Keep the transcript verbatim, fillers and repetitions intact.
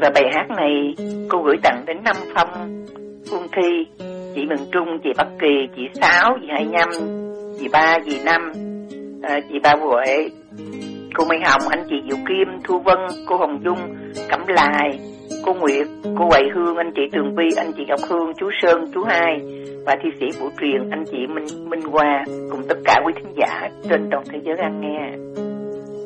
Và bài hát này cô gửi tặng đến Năm Phong, Phương Thi, chị Miền Trung, chị Bắc Kỳ, chị Sáu, chị Hai Nhâm, chị Ba, chị Năm, à, chị Ba Huệ, cô Mai Hồng, anh chị Diệu Kim, Thu Vân, cô Hồng Dung, Cẩm Lài, cô Nguyệt, cô Huệ Hương, anh chị Tường Vi, anh chị Ngọc Hương, chú Sơn, chú Hai và thi sĩ Vũ Truyền, anh chị Minh Minh Hoa cùng tất cả quý thính giả trên toàn thế giới đang nghe.